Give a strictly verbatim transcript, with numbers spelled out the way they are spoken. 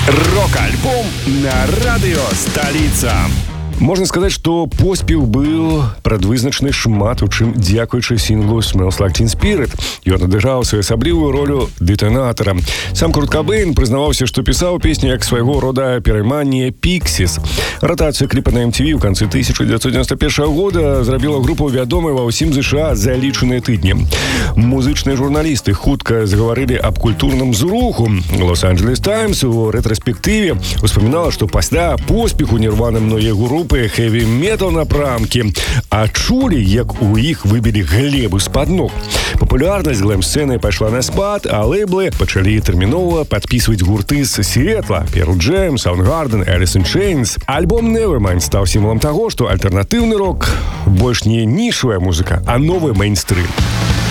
Рок-альбом на радио «Столица». Можна сказаць, што поспех быў прадвызначаны шмат у чым дзякуючы сінглу «Smells Like Teen Spirit». Ён адыграў своеасаблівую ролю дэтанатара. Сам Курт Кабейн прызнаваўся, што пісаў песню як свайго рода перайманне «Піксіс». Ратацыя кліпа на эм ти ви ў канцы тысяча дзевяцьсот девяносто первого года зрабіла групу вядомай ва ўсім ЗША за лічаныя тыдні. Музычныя журналісты хутка загаварылі аб культурным зруху. «Лос-Анджелес Таймс» у рэтраспектыве успамінала, што пасля поспеху Нірваны многія групы хэві-метал напрамкі адчулі, як у іх выбілі глебу з-пад ног. Папулярнасць глэм-сцэны пайшла на спад, а лэйблы пачалі тэрмінова падпісваць гурты з Сіэтла: Pearl Jam, Soundgarden, Alice in Chains. Альбом Nevermind стаў сімвалам таго, што альтэрнатыўны рок больш не нішавая музыка, а новы мейнстрым.